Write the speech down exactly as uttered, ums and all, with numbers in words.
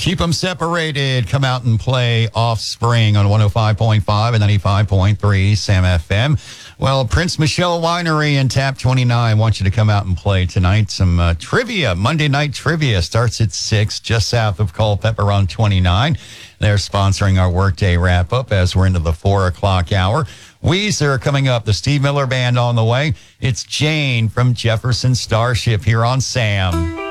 Keep them separated. Come out and play Offspring on one oh five point five and ninety-five point three Sam F M. Well, Prince Michelle Winery and Tap twenty-nine want you to come out and play tonight. Some uh, trivia. Monday night trivia starts at six, just south of Culpeper on twenty-nine. They're sponsoring our workday wrap-up as we're into the four o'clock hour. Weezer coming up. The Steve Miller Band on the way. It's Jane from Jefferson Starship here on Sam.